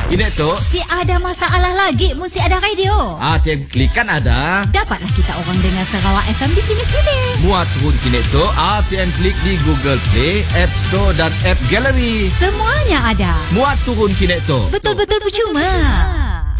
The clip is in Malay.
Kini tu Si ada masalah lagi mun si ada radio. tiap klik kan ada. Dapatlah kita orang dengar Sarawak FM di sini-sini. Muat turun kini tu ATM klik di Google Play, App Store dan App Gallery. Semuanya ada. Muat turun kini tu. Betul-betul percuma.